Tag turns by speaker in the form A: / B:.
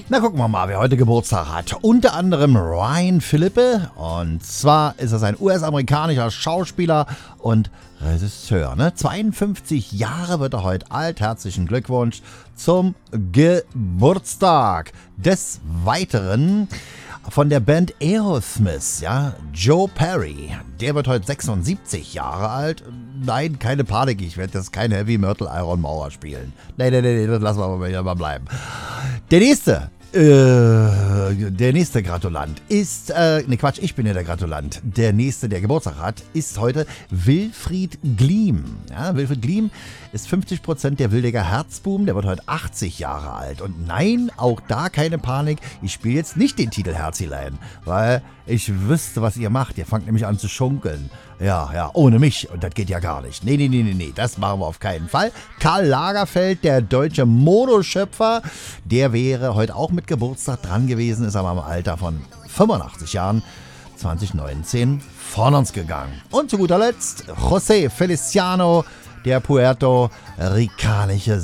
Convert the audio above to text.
A: Na, gucken wir mal, wer heute Geburtstag hat. Unter anderem Ryan Phillippe. Und zwar ist er ein US-amerikanischer Schauspieler und Regisseur. 52 Jahre wird er heute alt. Herzlichen Glückwunsch zum Geburtstag. Des Weiteren von der Band Aerosmith, ja, Joe Perry. Der wird heute 76 Jahre alt. Nein, keine Panik, ich werde jetzt kein Heavy Metal Iron Mauer spielen. Nee, das lassen wir mal bleiben. Der nächste Gratulant ist, ich bin ja der Gratulant. Der nächste, der Geburtstag hat, ist heute Wilfried Gliem. Ja, Wilfried Gliem ist 50% der Wildecker Herzbuben, der wird heute 80 Jahre alt. Und nein, auch da keine Panik, ich spiele jetzt nicht den Titel Herzilein, weil ich wüsste, was ihr macht. Ihr fangt nämlich an zu schunkeln. Ja, ohne mich. Und das geht ja gar nicht. Nee, das machen wir auf keinen Fall. Karl Lagerfeld, der deutsche Monoschöpfer, der wäre heute auch mit Geburtstag dran gewesen, ist aber im Alter von 85 Jahren 2019 von uns gegangen. Und zu guter Letzt José Feliciano, der puerto-ricanische